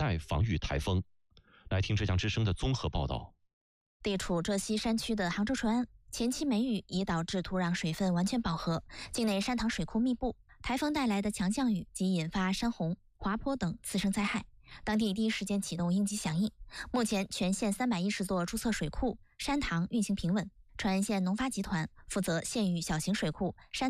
带防御台风。来听浙江之声的综合报道。 地处浙西山区的杭州淳安，前期梅雨已导致土壤水分完全饱和，境内山塘水库密布，台风带来的强降雨即引发山洪、滑坡等次生灾害。当地第一时间启动应急响应，目前全县310座注册水库、山塘运行平稳。淳安县农发集团负责县域小型水库、山